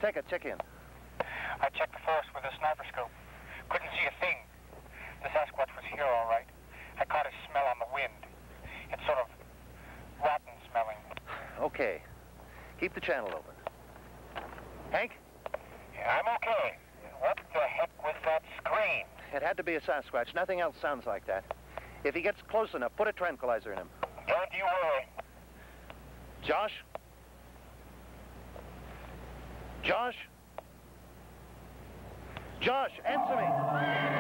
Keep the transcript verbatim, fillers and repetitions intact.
Take it, check in. I checked the forest with a sniper scope. Couldn't see a thing. The Sasquatch was here, all right. I caught his smell on the wind. It's sort of rotten smelling. Okay. Keep the channel open. Hank? Yeah, I'm okay. What the heck was that scream? It had to be a Sasquatch. Nothing else sounds like that. If he gets close enough, put a tranquilizer in him. Don't you worry. Josh? Josh? Josh, answer me!